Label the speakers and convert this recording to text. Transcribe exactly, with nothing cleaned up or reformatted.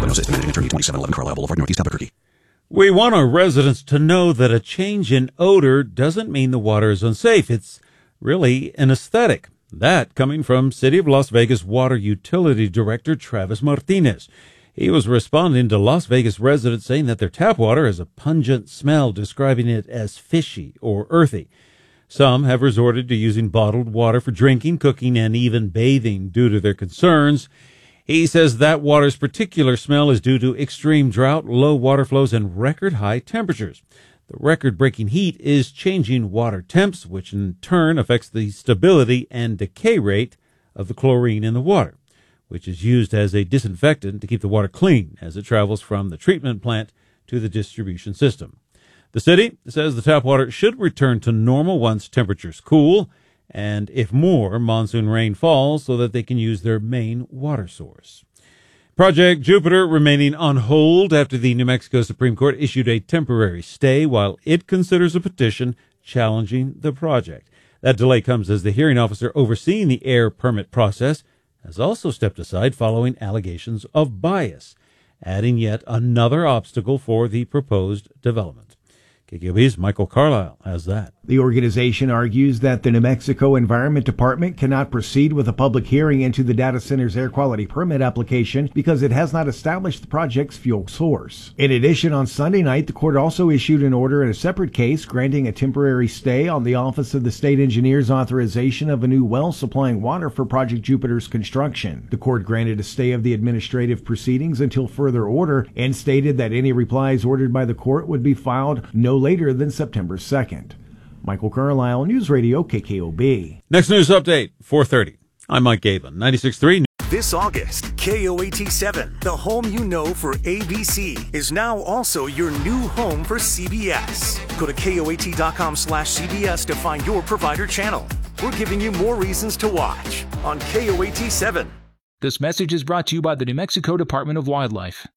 Speaker 1: Diagnosis, managing attorney, twenty-seven eleven Carlisle Boulevard, Northeast Albuquerque.
Speaker 2: We want our residents to know that a change in odor doesn't mean the water is unsafe. It's really an aesthetic. That coming from City of Las Vegas Water Utility Director Travis Martinez. He was responding to Las Vegas residents saying that their tap water has a pungent smell, describing it as fishy or earthy. Some have resorted to using bottled water for drinking, cooking, and even bathing due to their concerns. He says that water's particular smell is due to extreme drought, low water flows, and record-high temperatures. The record-breaking heat is changing water temps, which in turn affects the stability and decay rate of the chlorine in the water, which is used as a disinfectant to keep the water clean as it travels from the treatment plant to the distribution system. The city says the tap water should return to normal once temperatures cool, and if more monsoon rain falls, so that they can use their main water source. Project Jupiter remaining on hold after the New Mexico Supreme Court issued a temporary stay while it considers a petition challenging the project. That delay comes as the hearing officer overseeing the air permit process has also stepped aside following allegations of bias, adding yet another obstacle for the proposed development. K K O B's Michael Carlisle has that.
Speaker 3: The organization argues that the New Mexico Environment Department cannot proceed with a public hearing into the data center's air quality permit application because it has not established the project's fuel source. In addition, on Sunday night, the court also issued an order in a separate case granting a temporary stay on the Office of the State Engineer's authorization of a new well supplying water for Project Jupiter's construction. The court granted a stay of the administrative proceedings until further order and stated that any replies ordered by the court would be filed no later than September second. Michael Carlisle, News Radio K K O B.
Speaker 2: Next news update, four thirty. I'm Mike Galen, ninety-six point three.
Speaker 4: This August, K O A T seven, the home you know for A B C, is now also your new home for C B S. Go to K O A T dot com slash C B S to find your provider channel. We're giving you more reasons to watch on K O A T seven.
Speaker 5: This message is brought to you by the New Mexico Department of Wildlife.